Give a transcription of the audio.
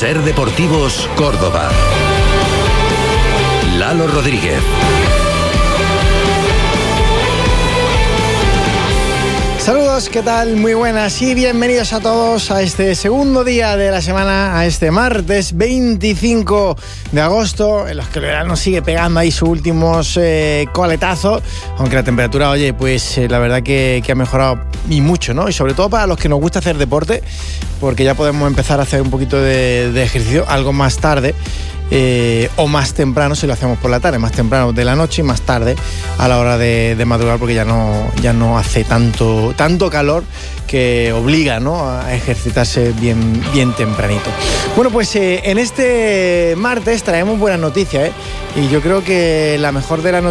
Ser Deportivos Córdoba. Lalo Rodríguez. Saludos, ¿qué tal? Muy buenas y bienvenidos a todos a este segundo día de la semana, a este martes 25 de agosto, en los que el verano sigue pegando ahí sus últimos coletazos, aunque la temperatura, oye, pues la verdad que ha mejorado y mucho, ¿no? Y sobre todo para los que nos gusta hacer deporte, porque ya podemos empezar a hacer un poquito de ejercicio algo más tarde. O más temprano si lo hacemos por la tarde, más temprano de la noche y más tarde a la hora de madrugar, porque ya no hace tanto calor que obliga, ¿no?, a ejercitarse bien tempranito. Bueno, pues en este martes traemos buenas noticias, y yo creo que la mejor de las